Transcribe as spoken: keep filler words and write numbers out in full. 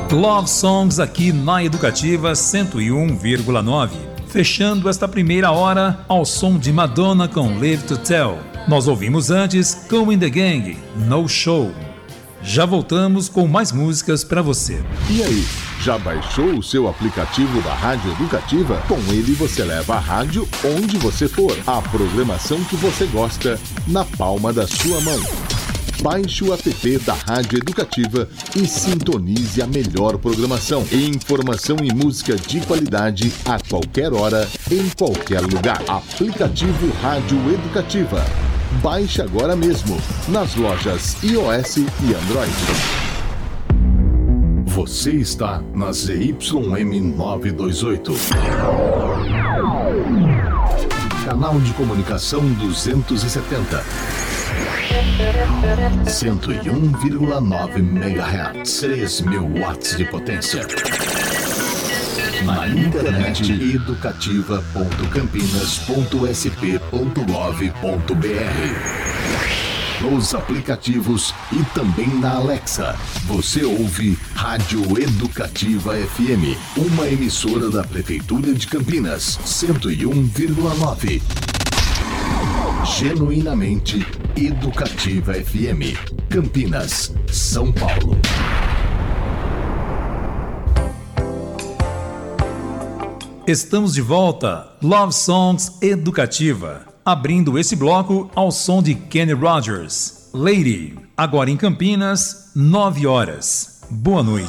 Love Songs aqui na Educativa cento e um vírgula nove. Fechando esta primeira hora ao som de Madonna com Live to Tell. Nós ouvimos antes Cool in the Gang, No Show. Já voltamos com mais músicas para você. E aí, já baixou o seu aplicativo da Rádio Educativa? Com ele você leva a rádio onde você for. A programação que você gosta na palma da sua mão. Baixe o app da Rádio Educativa e sintonize a melhor programação. Informação e música de qualidade a qualquer hora, em qualquer lugar. Aplicativo Rádio Educativa. Baixe agora mesmo, nas lojas iOS e Android. Você está na Z Y M novecentos e vinte e oito. Canal de comunicação duzentos e setenta. cento e um vírgula nove megahertz, três mil watts de potência. Na internet educativa ponto campinas ponto s p ponto gov ponto b r. Nos aplicativos e também na Alexa. Você ouve Rádio Educativa F M, uma emissora da Prefeitura de Campinas, cento e um vírgula nove. Genuinamente Educativa F M, Campinas, São Paulo. Estamos de volta, Love Songs Educativa, abrindo esse bloco ao som de Kenny Rogers, Lady, agora em Campinas, nove horas. Boa noite.